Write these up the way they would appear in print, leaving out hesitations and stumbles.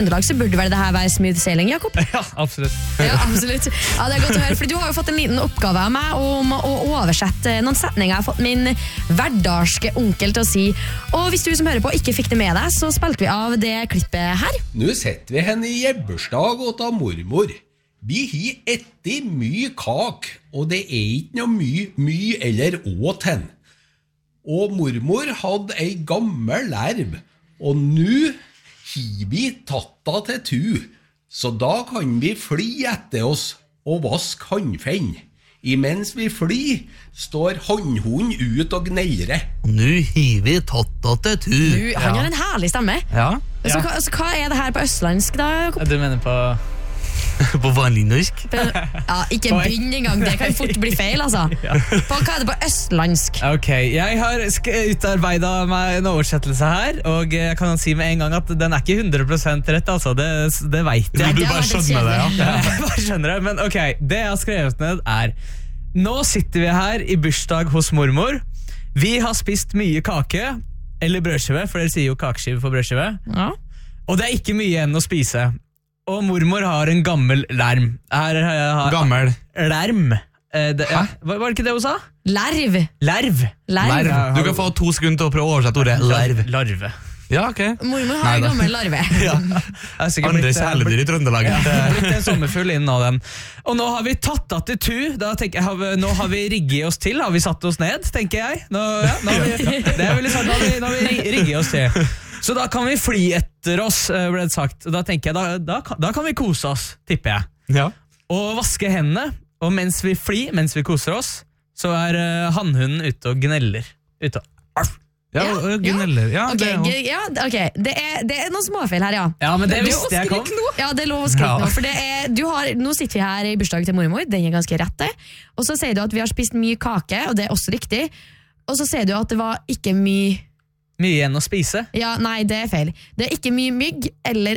Trøndelag så burde vel det her være smooth sailing, Jakob? Ja, absolutt. Ja, absolutt. Ja, det er godt å høre, for du har jo fått en liten oppgave av meg om å oversette noen setninger jeg har fått min hverdarske onkel til å si. Og hvis du som hører på ikke fikk det med deg, så spilte vi av det klippet her. Nå sitter vi henne i jebbersdag og tar mormor. Vi har etter mye kak, og det er ikke noe mye eller åt henne. Og mormor hadde ei gammel lerv, og nå har vi tatta til tu, så da kan vi fly etter oss og vaske håndfenn. Imens vi fly, står håndhunden ut og gnellrer. Nå har vi tatta til tu. Han har en herlig stemme. Ja, Så hva er det her på østlandsk da, Jakob? Du mener på... på vanlig norsk. Ja, ikke begynn engang, det kan fort bli feil, altså. Hva er det på østlandsk? Ok, jeg har utarbeidet meg en oversettelse her, og jeg kan si med en gang at den er ikke 100% rett, altså. Det vet jeg. Du bare skjønner det, ja. Jeg bare skjønner det, men ok, det jeg har skrevet ned er: nå sitter vi her i bursdag hos mormor. Vi har spist mye kake, eller brødskive, for dere sier jo kakeskive for brødskive. Ja. Og det er ikke mye igjen å spise. Og mormor har en gammel lerm. Gammel. Lerm. Var det ikke det hun sa? Lerv. Lerv. Lerv. Du kan få 2 sekunder til å prøve å oversette ordet lerv. Larve. Ja, ok. Mormor har en gammel larve. Ja. Andre kjæledyr i Trøndelag. Blitt en sommerfugl inn av den. Og nå har vi tatt at til tu. Da tenker jeg, nå har vi rigget oss til. Har vi satt oss ned, tenker jeg. Nå har vi rigget oss til. Så da kan vi fly etter oss, ble det sagt. Da tenker jeg, da kan vi kose oss, tipper jeg. Ja. Og vaske hendene. Og mens vi koser oss, så er hannhunden ute og gneller. Ute og Ja, gneller. Ja, Ok, det er noen småfeil her, ja. Ja, men det visste jeg kom. Ja, det er lov å skrike nå, for nå sitter vi her i bursdag til mormor, den er ganske rett det. Og så sier du at vi har spist mye kake, og det er også riktig. Og så sier du at det var ikke mye igjen å spise. Ja, nei, det er feil. Det er ikke mye mygg eller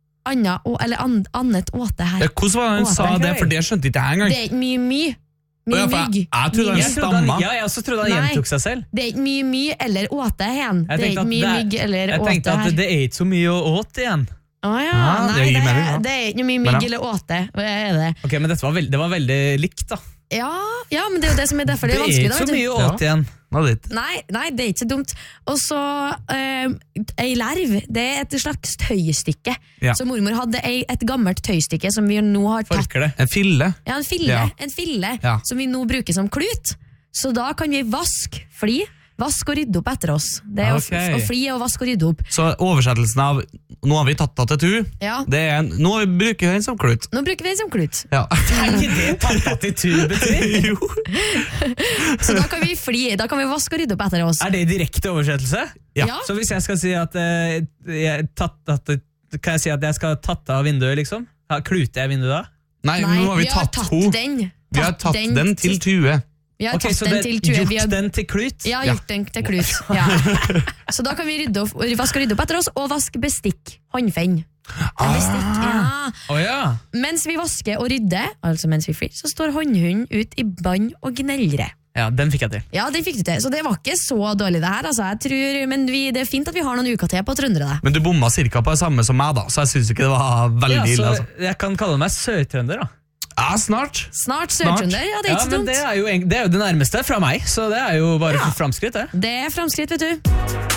annet åte her. Hvordan var det hun sa det, for det skjønte ikke jeg engang. Det er ikke mye mygg. Jeg trodde han stamma. Ja, jeg også trodde han gjentok seg selv. Det er ikke mye eller åte igjen. Det er ikke mye mygg eller åte her. Jeg tenkte at det er ikke så mye å åte igjen. Åja, nei, det er ikke mye mygg eller åte. Hva er det? Ok, men det var veldig likt da. Ja, men det er jo det som er derfor det er vanskelig. Det er ikke så mye å åte igjen. Nei, det er ikke så dumt. Og så ei lerv, det er et slags tøystykke. Ja. Så mormor hadde et gammelt tøystykke som vi nå har tatt. Forkle. En fille. Ja, en fille Ja. som vi nå bruker som klut. Så da kan vi vaske og rydde opp etter oss. Det er å fly og vaske og rydde opp. Så oversettelsen av nå har vi tatt til tu, Ja. det er nå bruker vi den som klut. Nå bruker vi den som klut. Ja. Det er ikke det tatt til tur betyr. Jo. Så da kan vi fly, da kan vi vaske og rydde opp etter oss. Er det direkte oversettelse? Ja. Så hvis jeg skal si at kan jeg si at jeg skal tatt av vinduet, liksom? Kluter jeg vinduet da? Nei, nå har vi tatt den. Vi har tatt den til tue. Vi har Ok, tatt så den det til er tue. gjort den til klut? Ja, gjort den til klut. Ja. Så da kan vi vaske og rydde opp etter oss, og vaske bestikk, håndfenn. Bestikk, ja. Åja. Mens vi vasker og rydder, altså mens vi flyr, så står håndhunden ut i bann og gnellrer. Ja, den fikk jeg til. Ja, den fikk du til, så det var ikke så dårlig det her, altså. Jeg tror, men det er fint at vi har noen uker til på å trøndere det. Men du bomma cirka på det samme som meg da, så jeg synes ikke det var veldig Ja, ille. så Altså. jeg kan kalle meg sørtrønder da. Ja, snart. Snart sørtrønder, ja, det er ikke så men dumt. det er jo det nærmeste fra meg, så det er jo bare framskritt det. Det er framskritt, vet du.